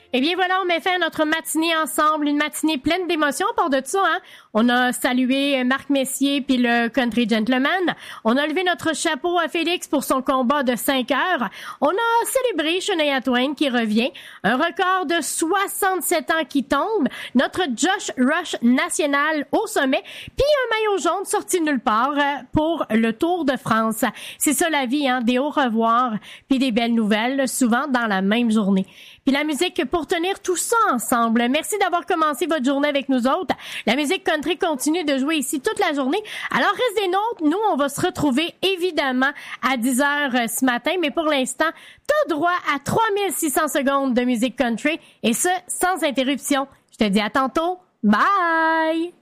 Eh bien voilà, on met fin à notre matinée ensemble, une matinée pleine d'émotions. À part de ça, on a salué Marc Messier puis le Country Gentleman. On a levé notre chapeau à Félix pour son combat de 5 heures. On a célébré Shania Twain qui revient. Un record de 67 ans qui tombe. Notre Josh Rush national au sommet. Puis un maillot jaune sorti de nulle part pour le Tour de France. C'est ça la vie, des au revoir puis des belles nouvelles, souvent dans la même journée. Puis la musique pour tenir tout ça ensemble. Merci d'avoir commencé votre journée avec nous autres. La musique country continue de jouer ici toute la journée. Alors restez nôtres. Nous, on va se retrouver évidemment à 10h ce matin. Mais pour l'instant, t'as droit à 3600 secondes de musique country et ce, sans interruption. Je te dis à tantôt. Bye!